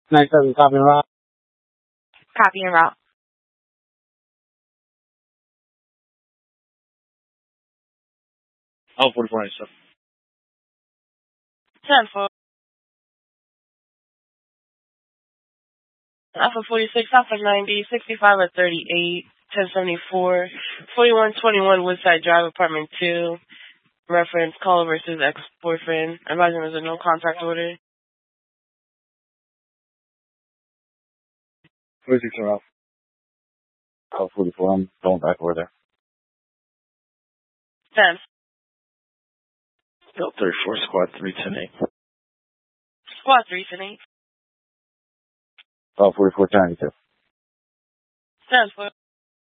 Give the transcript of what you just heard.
9-7, copy and route. Copy and route. Oh, 4497. 10-4. Alpha 46, Alpha 90, 65 at 38, 1074, 4121 Woodside Drive, Apartment 2. Reference, caller versus ex-boyfriend. Advising there's a no contact order. 46 and Ralph. Alpha 44, I'm going back over there. 10. Bill 34, squad 310-8. Squad 310-8. Alpha 44, 1092. 10-4.